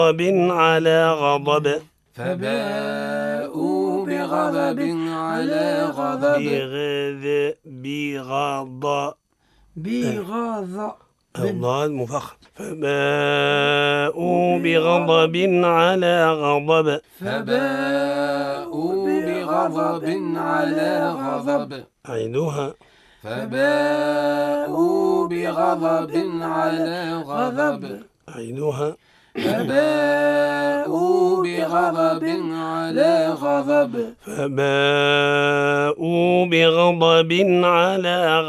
على غضب فباءوا بغضب على غضب بغضب الضاد مفخم فباءوا بغضب على غضب فباءوا بغضب على غضب أعيدوها فباءوا بغضب على غضب أعيدوها فباءوا بغضب على غضب فباءوا بغضب على